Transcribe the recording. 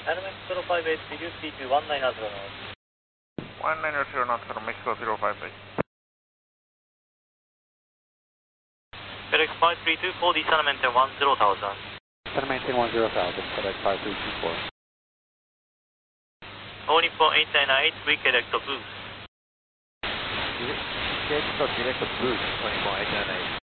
Element 058, did you see to 1900 knots? 190 knots for Mexico 058. FedEx 5324, the San Maintain 10,000. San Maintain 10,000, FedEx 5324. All Nippon 8998, redirect to boost. Direct to boost, All Nippon 898.